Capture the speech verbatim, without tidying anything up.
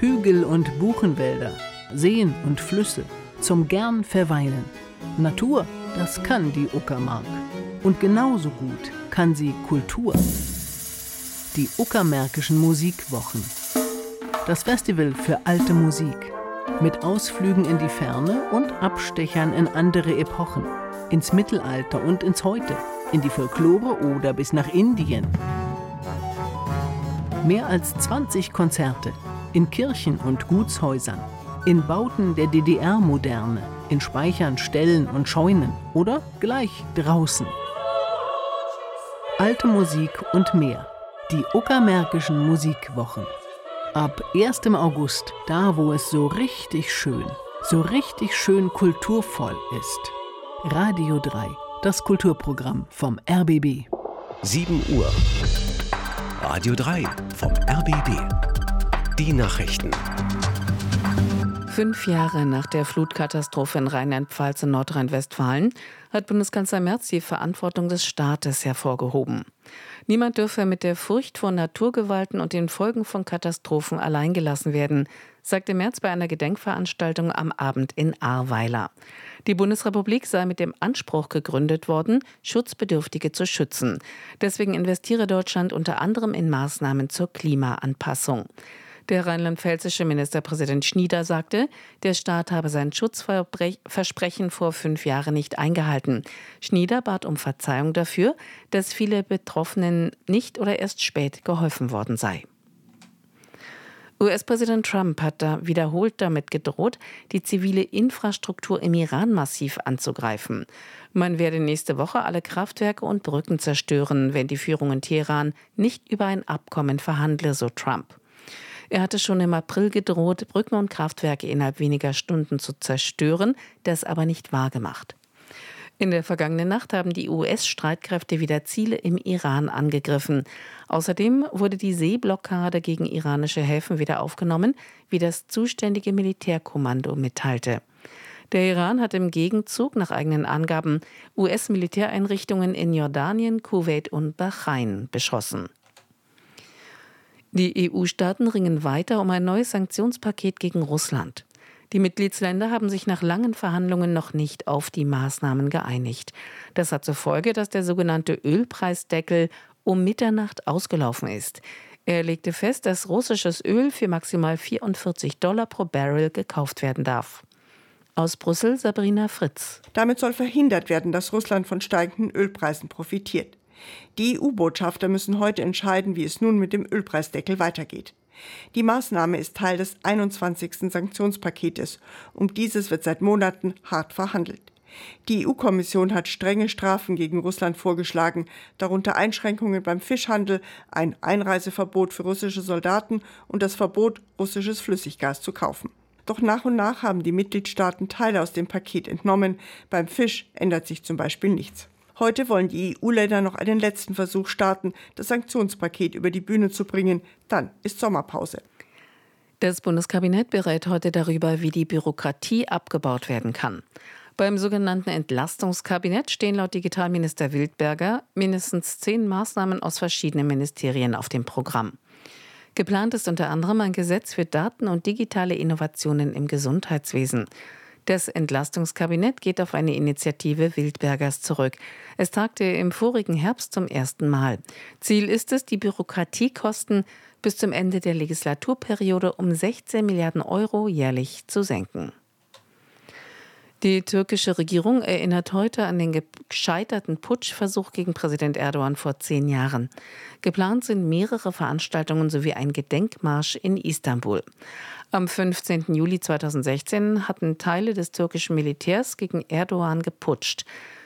Hügel und Buchenwälder, Seen und Flüsse, zum gern verweilen. Natur, das kann die Uckermark. Und genauso gut kann sie Kultur. Die Uckermärkischen Musikwochen. Das Festival für alte Musik. Mit Ausflügen in die Ferne und Abstechern in andere Epochen. Ins Mittelalter und ins Heute. In die Folklore oder bis nach Indien. Mehr als zwanzig Konzerte. In Kirchen und Gutshäusern. In Bauten der D D R-Moderne. In Speichern, Ställen und Scheunen. Oder gleich draußen. Alte Musik und mehr. Die Uckermärkischen Musikwochen. Ab ersten August, da wo es so richtig schön, so richtig schön kulturvoll ist. Radio drei, das Kulturprogramm vom R B B. sieben Uhr. Radio drei vom R B B. Die Nachrichten. Fünf Jahre nach der Flutkatastrophe in Rheinland-Pfalz und Nordrhein-Westfalen hat Bundeskanzler Merz die Verantwortung des Staates hervorgehoben. Niemand dürfe mit der Furcht vor Naturgewalten und den Folgen von Katastrophen alleingelassen werden, sagte Merz bei einer Gedenkveranstaltung am Abend in Ahrweiler. Die Bundesrepublik sei mit dem Anspruch gegründet worden, Schutzbedürftige zu schützen. Deswegen investiere Deutschland unter anderem in Maßnahmen zur Klimaanpassung. Der rheinland-pfälzische Ministerpräsident Schnieder sagte, der Staat habe sein Schutzversprechen vor fünf Jahren nicht eingehalten. Schnieder bat um Verzeihung dafür, dass viele Betroffenen nicht oder erst spät geholfen worden sei. U S-Präsident Trump hat da wiederholt damit gedroht, die zivile Infrastruktur im Iran massiv anzugreifen. Man werde nächste Woche alle Kraftwerke und Brücken zerstören, wenn die Führung in Teheran nicht über ein Abkommen verhandle, so Trump. Er hatte schon im April gedroht, Brücken und Kraftwerke innerhalb weniger Stunden zu zerstören, das aber nicht wahrgemacht. In der vergangenen Nacht haben die U S-Streitkräfte wieder Ziele im Iran angegriffen. Außerdem wurde die Seeblockade gegen iranische Häfen wieder aufgenommen, wie das zuständige Militärkommando mitteilte. Der Iran hat im Gegenzug nach eigenen Angaben U S-Militäreinrichtungen in Jordanien, Kuwait und Bahrain beschossen. Die E U-Staaten ringen weiter um ein neues Sanktionspaket gegen Russland. Die Mitgliedsländer haben sich nach langen Verhandlungen noch nicht auf die Maßnahmen geeinigt. Das hat zur Folge, dass der sogenannte Ölpreisdeckel um Mitternacht ausgelaufen ist. Er legte fest, dass russisches Öl für maximal vierundvierzig Dollar pro Barrel gekauft werden darf. Aus Brüssel Sabrina Fritz. Damit soll verhindert werden, dass Russland von steigenden Ölpreisen profitiert. Die E U-Botschafter müssen heute entscheiden, wie es nun mit dem Ölpreisdeckel weitergeht. Die Maßnahme ist Teil des einundzwanzigsten Sanktionspaketes. Um dieses wird seit Monaten hart verhandelt. Die E U-Kommission hat strenge Strafen gegen Russland vorgeschlagen, darunter Einschränkungen beim Fischhandel, ein Einreiseverbot für russische Soldaten und das Verbot, russisches Flüssiggas zu kaufen. Doch nach und nach haben die Mitgliedstaaten Teile aus dem Paket entnommen. Beim Fisch ändert sich zum Beispiel nichts. Heute wollen die E U-Länder noch einen letzten Versuch starten, das Sanktionspaket über die Bühne zu bringen. Dann ist Sommerpause. Das Bundeskabinett berät heute darüber, wie die Bürokratie abgebaut werden kann. Beim sogenannten Entlastungskabinett stehen laut Digitalminister Wildberger mindestens zehn Maßnahmen aus verschiedenen Ministerien auf dem Programm. Geplant ist unter anderem ein Gesetz für Daten und digitale Innovationen im Gesundheitswesen. Das Entlastungskabinett geht auf eine Initiative Wildbergers zurück. Es tagte im vorigen Herbst zum ersten Mal. Ziel ist es, die Bürokratiekosten bis zum Ende der Legislaturperiode um sechzehn Milliarden Euro jährlich zu senken. Die türkische Regierung erinnert heute an den gescheiterten Putschversuch gegen Präsident Erdogan vor zehn Jahren. Geplant sind mehrere Veranstaltungen sowie ein Gedenkmarsch in Istanbul. Am fünfzehnten Juli zweitausendsechzehn hatten Teile des türkischen Militärs gegen Erdogan geputscht.